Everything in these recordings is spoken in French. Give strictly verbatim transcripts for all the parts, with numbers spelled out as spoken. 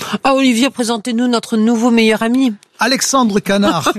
Ah, Olivier, présentez-nous notre nouveau meilleur ami. Alexandre Canard,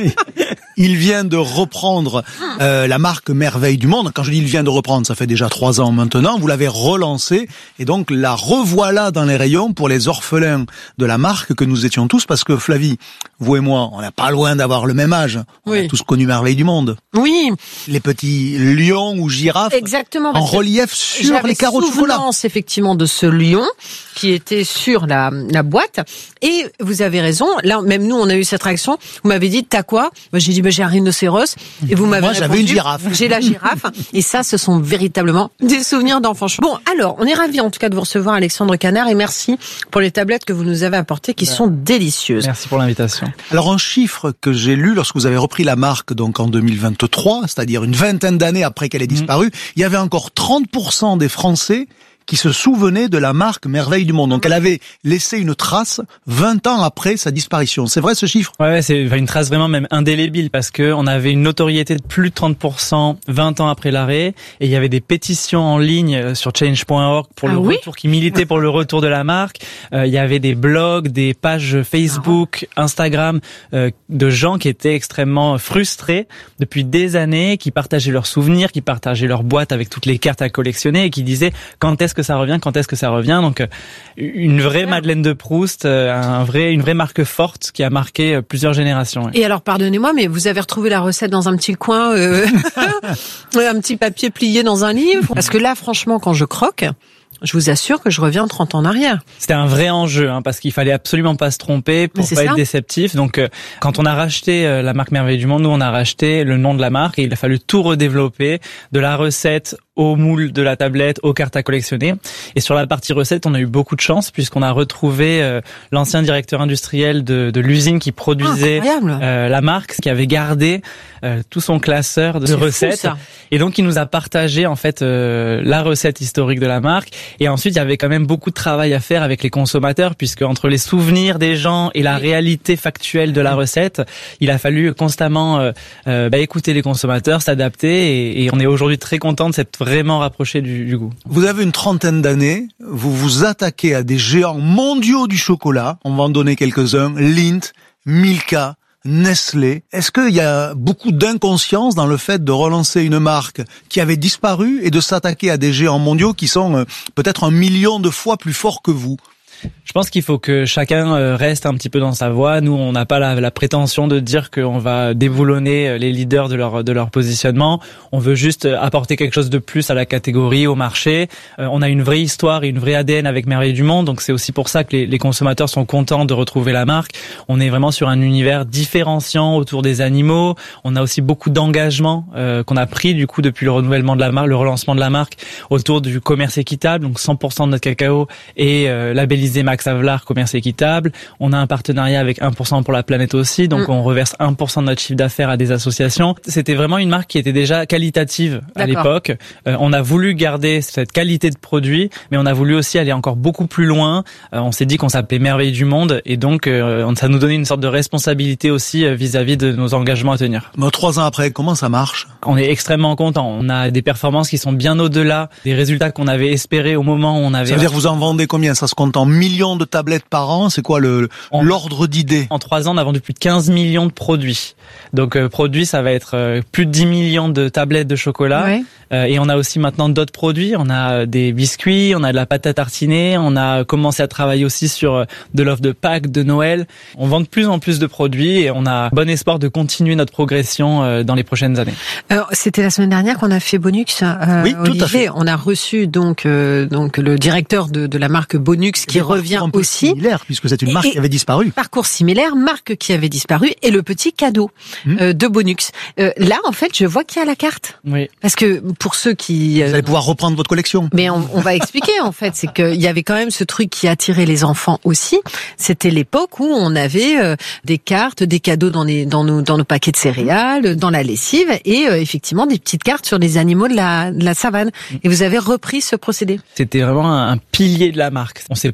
il vient de reprendre euh, la marque Merveille du Monde. Quand je dis il vient de reprendre, ça fait déjà trois ans maintenant. Vous l'avez relancée et donc la revoilà dans les rayons pour les orphelins de la marque que nous étions tous. Parce que Flavie, vous et moi, on n'est pas loin d'avoir le même âge. On oui. a tous connu Merveille du Monde. Oui. Les petits lions ou girafes. Exactement. En relief sur les carreaux de chocolat. J'avais souvenance effectivement de ce lion qui était sur la, la boîte. Et vous avez raison. Là, même nous, on a eu cette réaction. Vous m'avez dit, t'as quoi? Moi, j'ai dit, bah, j'ai un rhinocéros. Et vous m'avez Moi, répondu, j'avais une girafe. J'ai la girafe. Et ça, ce sont véritablement des souvenirs d'enfants. Bon, alors, on est ravis en tout cas de vous recevoir, Alexandre Canard, et merci pour les tablettes que vous nous avez apportées, qui ben, sont délicieuses. Merci pour l'invitation. Alors, un chiffre que j'ai lu lorsque vous avez repris la marque, donc en deux mille vingt-trois, c'est-à-dire une vingtaine d'années après qu'elle ait disparu, mmh. il y avait encore trente pour cent des Français qui se souvenait de la marque Merveille du Monde. Donc elle avait laissé une trace vingt ans après sa disparition. C'est vrai ce chiffre? Ouais, c'est une trace vraiment même indélébile parce que on avait une notoriété de plus de trente pour cent vingt ans après l'arrêt et il y avait des pétitions en ligne sur change point org pour ah le oui retour qui militaient pour le retour de la marque. Euh, il y avait des blogs, des pages Facebook, ah. Instagram euh, de gens qui étaient extrêmement frustrés depuis des années, qui partageaient leurs souvenirs, qui partageaient leurs boîtes avec toutes les cartes à collectionner et qui disaient quand est-ce que ça revient, quand est-ce que ça revient. Donc une vraie Madeleine de Proust, un vrai, une vraie marque forte qui a marqué plusieurs générations. Ouais. Et alors pardonnez-moi, mais vous avez retrouvé la recette dans un petit coin, euh, un petit papier plié dans un livre. Parce que là, franchement, quand je croque, je vous assure que je reviens trente ans en arrière. C'était un vrai enjeu, hein, parce qu'il fallait absolument pas se tromper pour pas ça. être déceptif. Donc, euh, quand on a racheté euh, la marque Merveille du Monde, nous on a racheté le nom de la marque et il a fallu tout redévelopper, de la recette au moule de la tablette, aux cartes à collectionner. Et sur la partie recette, on a eu beaucoup de chance puisqu'on a retrouvé euh, l'ancien directeur industriel de, de l'usine qui produisait ah, euh, la marque, qui avait gardé euh, tout son classeur de recettes. Fou, et donc, il nous a partagé en fait euh, la recette historique de la marque. Et ensuite, il y avait quand même beaucoup de travail à faire avec les consommateurs puisque entre les souvenirs des gens et la réalité factuelle de la recette, il a fallu constamment euh, euh, bah, écouter les consommateurs, s'adapter. Et, et on est aujourd'hui très content de cette vraiment rapproché du, du goût. Vous avez une trentaine d'années, vous vous attaquez à des géants mondiaux du chocolat, on va en donner quelques-uns, Lindt, Milka, Nestlé. Est-ce qu'il y a beaucoup d'inconscience dans le fait de relancer une marque qui avait disparu et de s'attaquer à des géants mondiaux qui sont euh, peut-être un million de fois plus forts que vous ? Je pense qu'il faut que chacun reste un petit peu dans sa voie. Nous, on n'a pas la, la prétention de dire qu'on va déboulonner les leaders de leur de leur positionnement. On veut juste apporter quelque chose de plus à la catégorie, au marché. Euh, on a une vraie histoire et une vraie A D N avec Merveille du Monde, donc c'est aussi pour ça que les, les consommateurs sont contents de retrouver la marque. On est vraiment sur un univers différenciant autour des animaux. On a aussi beaucoup d'engagement euh, qu'on a pris du coup depuis le renouvellement de la marque, le relancement de la marque autour du commerce équitable. Donc cent pour cent de notre cacao est euh, labellisé Max Havelaar, commerce équitable. On a un partenariat avec un pour cent pour la planète aussi, donc mmh. on reverse un pour cent de notre chiffre d'affaires à des associations. C'était vraiment une marque qui était déjà qualitative à D'accord. l'époque. Euh, on a voulu garder cette qualité de produit, mais on a voulu aussi aller encore beaucoup plus loin. Euh, on s'est dit qu'on s'appelait Merveille du Monde et donc euh, ça nous donnait une sorte de responsabilité aussi euh, vis-à-vis de nos engagements à tenir. Mais trois ans après, comment ça marche ? On est extrêmement content. On a des performances qui sont bien au-delà des résultats qu'on avait espérés au moment où on avait... Ça veut dire que vous en vendez combien ? Ça se compte en millions de tablettes par an, c'est quoi le en, l'ordre d'idée? En trois ans, on a vendu plus de quinze millions de produits. Donc euh, produits, ça va être euh, plus de dix millions de tablettes de chocolat. Ouais. Euh, et on a aussi maintenant d'autres produits. On a des biscuits, on a de la pâte à tartiner, on a commencé à travailler aussi sur de l'offre de Pâques, de Noël. On vend de plus en plus de produits et on a bon espoir de continuer notre progression euh, dans les prochaines années. Alors, c'était la semaine dernière qu'on a fait Bonux. Euh, oui, Olivier. Tout à fait. On a reçu donc euh, donc le directeur de, de la marque Bonux qui revient un peu aussi. Similaire, puisque c'est une marque et, qui avait disparu. Parcours similaire, marque qui avait disparu et le petit cadeau mmh. euh, de Bonux. Euh, là, en fait, je vois qu'il y a la carte. Oui. Parce que pour ceux qui... Euh, Vous allez pouvoir reprendre votre collection. Mais on, on va expliquer, en fait. C'est qu'il y avait quand même ce truc qui attirait les enfants aussi. C'était l'époque où on avait euh, des cartes, des cadeaux dans, les, dans, nos, dans nos paquets de céréales, dans la lessive et euh, effectivement des petites cartes sur les animaux de la, de la savane. Et vous avez repris ce procédé. C'était vraiment un, un pilier de la marque. On s'est posé la question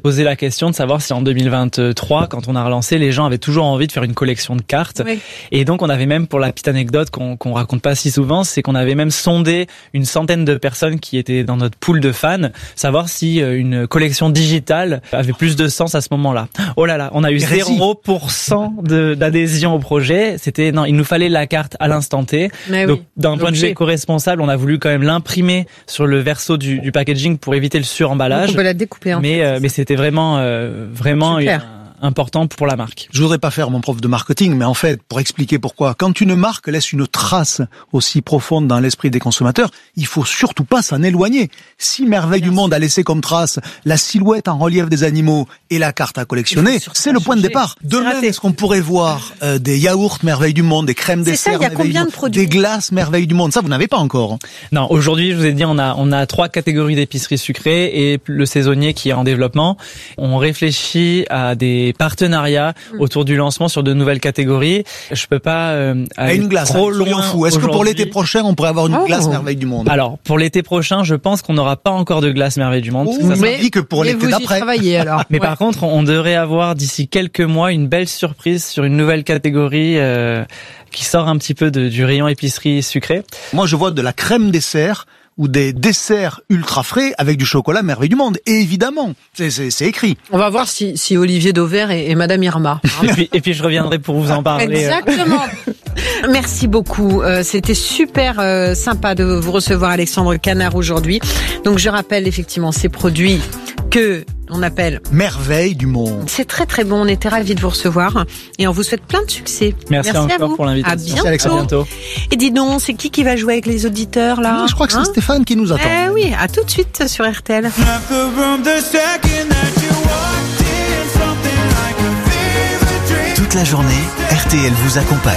question de savoir si en deux mille vingt-trois, quand on a relancé, les gens avaient toujours envie de faire une collection de cartes. Oui. Et donc on avait même, pour la petite anecdote qu'on qu'on raconte pas si souvent, c'est qu'on avait même sondé une centaine de personnes qui étaient dans notre pool de fans, savoir si une collection digitale avait plus de sens à ce moment-là. Oh là là, on a eu zéro pour cent de, d'adhésion au projet. C'était, non, il nous fallait la carte à l'instant T. Mais donc, oui. d'un point de vue éco-responsable, on a voulu quand même l'imprimer sur le verso du, du packaging pour éviter le suremballage. Donc on peut la découper. En mais, fait, euh, mais c'était vraiment, euh, vraiment une, important pour la marque. Je voudrais pas faire mon prof de marketing, mais en fait, pour expliquer pourquoi, quand une marque laisse une trace aussi profonde dans l'esprit des consommateurs, il faut surtout pas s'en éloigner. Si Merveille Merci. du Monde a laissé comme trace la silhouette en relief des animaux et la carte à collectionner, c'est le point changer. de départ. Demain, est-ce qu'on pourrait voir euh, des yaourts Merveille du Monde, des crèmes dessert Merveille du Monde, des glaces Merveille du Monde? Ça, vous n'avez pas encore. Non, aujourd'hui, je vous ai dit, on a on a trois catégories d'épiceries sucrées et le saisonnier qui est en développement. On réfléchit à des partenariats mmh. autour du lancement sur de nouvelles catégories. Je peux pas euh, aller une glace, trop loin. Fou. Est-ce que pour l'été prochain, on pourrait avoir une oh. glace Merveille du Monde? Alors, pour l'été prochain, je pense qu'on n'aura pas encore de glace Merveille du Monde. Oh, ça mais, dit que pour l'été d'après. Alors. Mais ouais. par contre, on devrait avoir d'ici quelques mois une belle surprise sur une nouvelle catégorie euh, qui sort un petit peu de, du rayon épicerie sucrée. Moi, je vois de la crème dessert ou des desserts ultra frais avec du chocolat Merveille du Monde. Et évidemment, c'est, c'est, c'est écrit. On va voir si, si Olivier Dauvert et, et Madame Irma. Hein. et, puis, et puis je reviendrai pour vous en parler. Exactement. Merci beaucoup. Euh, c'était super euh, sympa de vous recevoir, Alexandre Canard, aujourd'hui. Donc je rappelle effectivement ces produits que on appelle Merveille du Monde. C'est très très bon, on était ravis de vous recevoir et on vous souhaite plein de succès. Merci, Merci encore à vous. pour l'invitation. À bientôt. Merci, à bientôt. Et dis donc, c'est qui qui va jouer avec les auditeurs là? Je crois que c'est hein Stéphane qui nous attend. Eh oui, à tout de suite sur R T L. Toute la journée, R T L vous accompagne.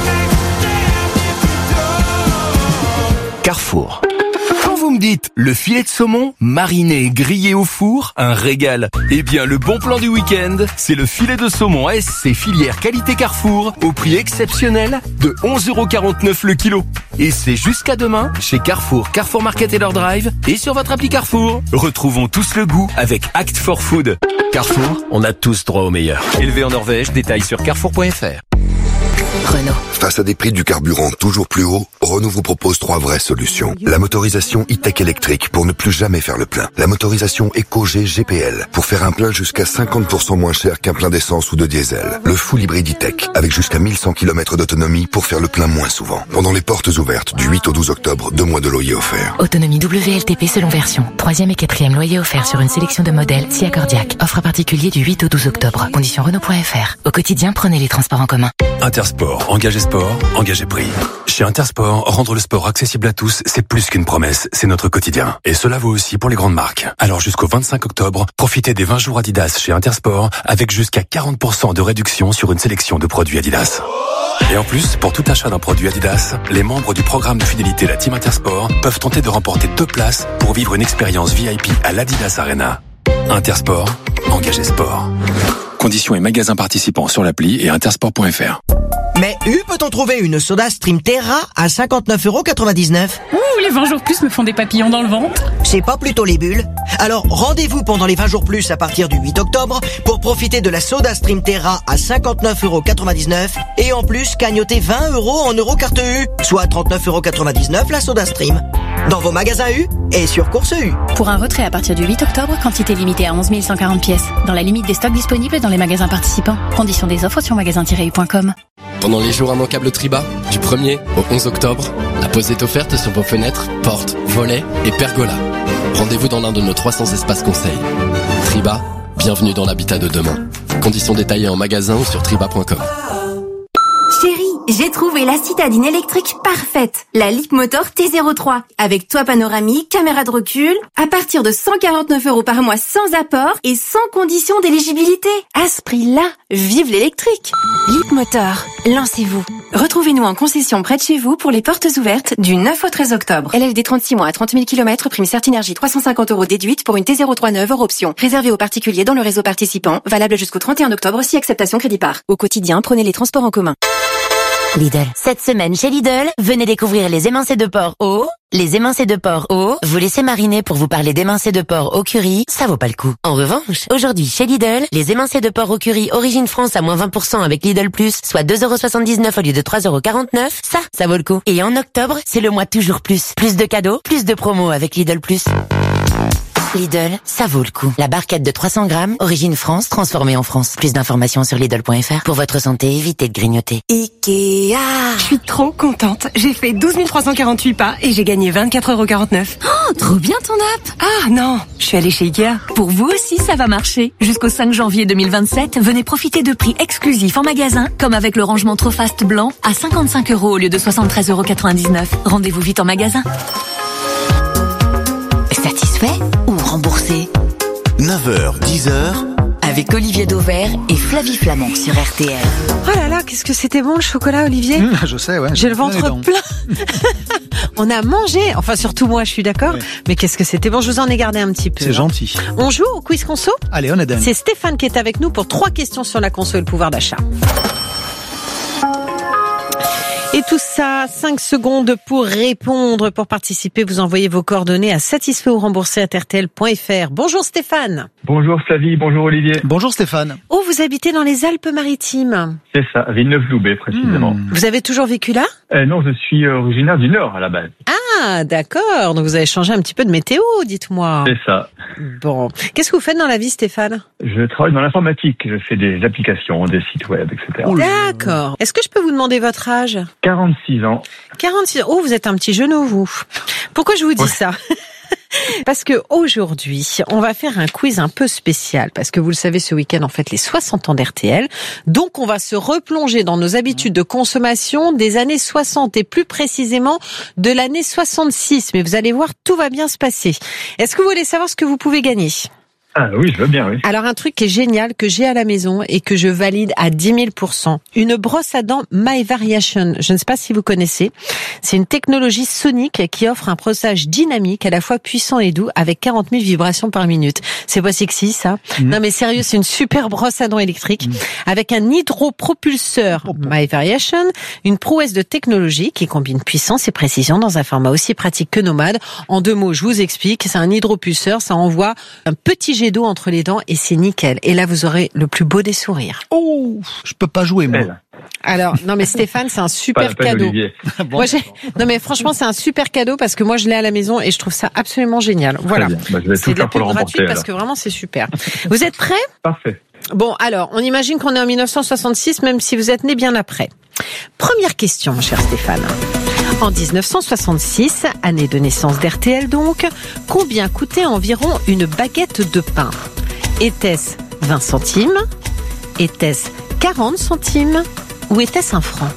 Carrefour. Vous me dites, le filet de saumon, mariné, grillé au four, un régal. Eh bien, le bon plan du week-end, c'est le filet de saumon A S C filière qualité Carrefour, au prix exceptionnel de onze euros quarante-neuf le kilo. Et c'est jusqu'à demain, chez Carrefour, Carrefour Market et leur drive, et sur votre appli Carrefour. Retrouvons tous le goût avec Act for Food. Carrefour, on a tous droit au meilleur. Élevé en Norvège, détails sur carrefour point f r. Renault. Face à des prix du carburant toujours plus hauts, Renault vous propose trois vraies solutions. La motorisation e-tech électrique pour ne plus jamais faire le plein. La motorisation EcoG G P L pour faire un plein jusqu'à cinquante pour cent moins cher qu'un plein d'essence ou de diesel. Le full hybride e-tech avec jusqu'à mille cent kilomètres d'autonomie pour faire le plein moins souvent. Pendant les portes ouvertes du huit au douze octobre, deux mois de loyer offert. Autonomie W L T P selon version. Troisième et quatrième loyer offert sur une sélection de modèles si accordiaque. Offre particulier du huit au douze octobre. Conditions Renault point f r. Au quotidien, prenez les transports en commun. Intersport, engagé sport, engagé prix. Chez Intersport, rendre le sport accessible à tous, c'est plus qu'une promesse, c'est notre quotidien. Et cela vaut aussi pour les grandes marques. Alors jusqu'au vingt-cinq octobre, profitez des vingt jours Adidas chez Intersport avec jusqu'à quarante pour cent de réduction sur une sélection de produits Adidas. Et en plus, pour tout achat d'un produit Adidas, les membres du programme de fidélité La Team Intersport peuvent tenter de remporter deux places pour vivre une expérience V I P à l'Adidas Arena. Intersport, engagé sport. Conditions et magasins participants sur l'appli et intersport point f r. Mais U peut-on trouver une Soda Stream Terra à cinquante-neuf euros quatre-vingt-dix-neuf? Ouh, les vingt jours plus me font des papillons dans le ventre. C'est pas plutôt les bulles? Alors rendez-vous pendant les vingt jours plus à partir du huit octobre pour profiter de la Soda Stream Terra à cinquante-neuf euros quatre-vingt-dix-neuf et en plus cagnoter vingt euros en Eurocarte U, soit trente-neuf euros quatre-vingt-dix-neuf la Soda Stream. Dans vos magasins U et sur Course U. Pour un retrait à partir du huit octobre, quantité limitée à onze mille cent quarante pièces. Dans la limite des stocks disponibles dans les magasins participants. Conditions des offres sur magasin tiret u point com. Pendant les jours immanquables Triba, du premier au onze octobre, la pause est offerte sur vos fenêtres, portes, volets et pergolas. Rendez-vous dans l'un de nos trois cents espaces conseils. Triba, bienvenue dans l'habitat de demain. Conditions détaillées en magasin ou sur triba point com. Chérie, j'ai trouvé la citadine électrique parfaite, la Leapmotor T zéro trois, avec toit panoramique, caméra de recul, à partir de cent quarante-neuf euros par mois sans apport et sans condition d'éligibilité. À ce prix-là, vive l'électrique. Leapmotor, lancez-vous. Retrouvez-nous en concession près de chez vous pour les portes ouvertes du neuf au treize octobre. L L D trente-six mois à trente mille kilomètres, prime Certinergie trois cent cinquante euros déduite pour une T zéro trois neuve hors option. Réservé aux particuliers dans le réseau participant, valable jusqu'au trente et un octobre si acceptation crédit par. Au quotidien, prenez les transports en commun. Lidl. Cette semaine chez Lidl, venez découvrir les émincés de porc au... Les émincés de porc au... Vous laissez mariner pour vous parler d'émincés de porc au curry, ça vaut pas le coup. En revanche, aujourd'hui chez Lidl, les émincés de porc au curry Origine France à moins vingt pour cent avec Lidl Plus, soit deux euros soixante-dix-neuf au lieu de trois euros quarante-neuf, ça, ça vaut le coup. Et en octobre, c'est le mois toujours plus. Plus de cadeaux, plus de promos avec Lidl Plus. Lidl, ça vaut le coup. La barquette de trois cents grammes, Origine France, transformée en France. Plus d'informations sur Lidl point F R. Pour votre santé, évitez de grignoter. Ikea. Je suis trop contente. J'ai fait douze mille trois cent quarante-huit pas et j'ai gagné vingt-quatre euros quarante-neuf. Oh, trop bien ton app. Ah non, je suis allée chez Ikea. Pour vous aussi, ça va marcher. Jusqu'au cinq janvier deux mille vingt-sept, venez profiter de prix exclusifs en magasin, comme avec le rangement Trofast blanc à cinquante-cinq euros au lieu de soixante-treize euros quatre-vingt-dix-neuf. Rendez-vous vite en magasin. Satisfait ou remboursé? neuf heures, dix heures. Avec Olivier Dauvert et Flavie Flamand sur R T L. Oh là là, qu'est-ce que c'était bon le chocolat, Olivier? Mmh, Je sais, ouais. J'ai le ventre plein. On a mangé, enfin surtout moi, je suis d'accord. Ouais. Mais qu'est-ce que c'était bon, je vous en ai gardé un petit peu. C'est hein. gentil. On joue au quiz conso? Allez, on est dingue. C'est Stéphane qui est avec nous pour trois questions sur la conso et le pouvoir d'achat. Et tout ça, cinq secondes pour répondre. Pour participer, vous envoyez vos coordonnées à satisfait ou remboursé arobase r t l point f r. Bonjour Stéphane. Bonjour Flavie, bonjour Olivier. Bonjour Stéphane. Oh, vous habitez dans les Alpes-Maritimes. C'est ça, à Villeneuve-Loubet précisément. Mmh. Vous avez toujours vécu là? euh, Non, je suis originaire du Nord à la base. Ah, d'accord. Donc vous avez changé un petit peu de météo, dites-moi. C'est ça. Bon. Qu'est-ce que vous faites dans la vie, Stéphane? Je travaille dans l'informatique. Je fais des applications, des sites web, et cetera. D'accord. Est-ce que je peux vous demander votre âge? quarante-six ans. quarante-six ans. Oh, vous êtes un petit genou, vous. Pourquoi je vous dis ouais. ça? Parce que aujourd'hui, on va faire un quiz un peu spécial. Parce que vous le savez, ce week-end, on fête les soixante ans d'R T L. Donc, on va se replonger dans nos habitudes de consommation des années soixante et plus précisément de l'année soixante-six. Mais vous allez voir, tout va bien se passer. Est-ce que vous voulez savoir ce que vous pouvez gagner? Ah oui, je veux bien, oui. Alors, un truc qui est génial, que j'ai à la maison et que je valide à dix mille pour cent. Une brosse à dents My Variation. Je ne sais pas si vous connaissez. C'est une technologie sonique qui offre un brossage dynamique, à la fois puissant et doux, avec quarante mille vibrations par minute. C'est pas sexy, ça? Mmh. Non, mais sérieux, c'est une super brosse à dents électrique, mmh. avec un hydropropulseur oh, My Variation, une prouesse de technologie qui combine puissance et précision dans un format aussi pratique que nomade. En deux mots, je vous explique. C'est un hydropulseur, ça envoie un petit jet d'eau entre les dents et c'est nickel. Et là, vous aurez le plus beau des sourires. Oh, je peux pas jouer, moi. Alors, non mais Stéphane, c'est un super cadeau. bon, moi, j'ai... Non mais franchement, c'est un super cadeau parce que moi, je l'ai à la maison et je trouve ça absolument génial. Voilà. Bah, je vais c'est tout de la faire pour pub le gratuite remporter, parce que vraiment, c'est super. Vous êtes prêts? Parfait. Bon, alors, on imagine qu'on est en mille neuf cent soixante-six, même si vous êtes né bien après. Première question, mon cher Stéphane. En dix-neuf cent soixante-six, année de naissance d'R T L donc, combien coûtait environ une baguette de pain? Était-ce vingt centimes? Était-ce quarante centimes? Ou était-ce un franc?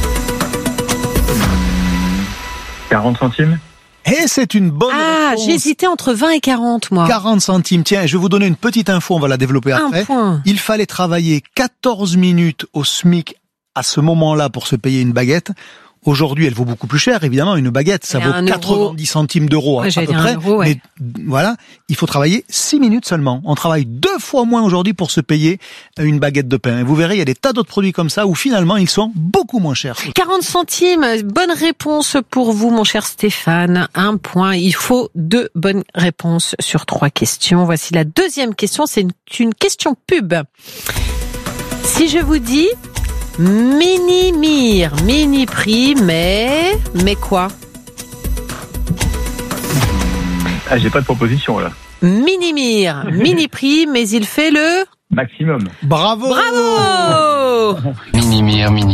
quarante centimes? Et c'est une bonne Ah, réponse. J'hésitais entre vingt et quarante, moi. quarante centimes. Tiens, je vais vous donner une petite info, on va la développer après. Un point. Il fallait travailler quatorze minutes au SMIC à ce moment-là pour se payer une baguette. Aujourd'hui, elle vaut beaucoup plus cher, évidemment. Une baguette, ça vaut quatre-vingt-dix centimes d'euros, ouais, à peu près. Euro, ouais. Mais voilà, il faut travailler six minutes seulement. On travaille deux fois moins aujourd'hui pour se payer une baguette de pain. Et vous verrez, il y a des tas d'autres produits comme ça où finalement, ils sont beaucoup moins chers. quarante centimes, bonne réponse pour vous, mon cher Stéphane. Un point. Il faut deux bonnes réponses sur trois questions. Voici la deuxième question. C'est une, une question pub. Si je vous dis Mini-Mir, mini-prix, mais... Mais quoi? Ah, j'ai pas de proposition, là. Mini-Mir, mini-prix, mais il fait le... Maximum. Bravo! Bravo! Mini-Mir, mini